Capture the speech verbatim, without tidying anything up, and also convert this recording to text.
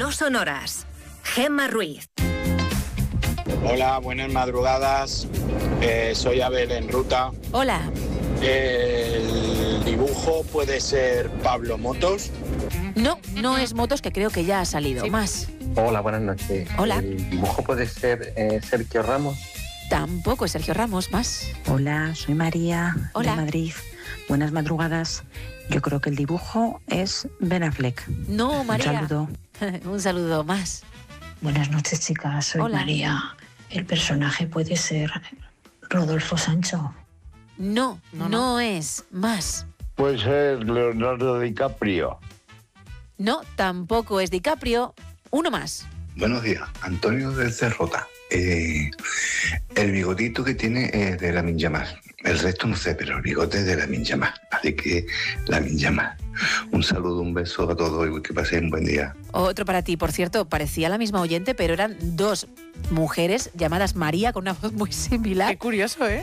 No sonoras. Gemma Ruiz. Hola, buenas madrugadas. Eh, soy Abel en ruta. Hola. El dibujo puede ser Pablo Motos. No, no es Motos, que creo que ya ha salido. Sí. Más. Hola, buenas noches. Hola. ¿El dibujo puede ser eh, Sergio Ramos? Tampoco es Sergio Ramos. Más. Hola, soy María Hola. de Madrid. Buenas madrugadas. Yo creo que el dibujo es Ben Affleck. No, María. Un saludo. Un saludo. Más. Buenas noches, chicas. Soy Hola. María. El personaje puede ser Rodolfo Sancho. No, no, No, no, no. es. Más. Puede ser Leonardo DiCaprio. No, tampoco es DiCaprio. Uno más. Buenos días, Antonio del Cerrota. Eh, el bigotito que tiene es de Lamin Yamal. El resto no sé, pero el bigote es de Lamin Yamal. Así que Lamin Yamal. Un saludo, un beso a todos y que pasen un buen día. Otro para ti, por cierto, parecía la misma oyente, pero eran dos mujeres llamadas María con una voz muy similar. Qué curioso, ¿eh?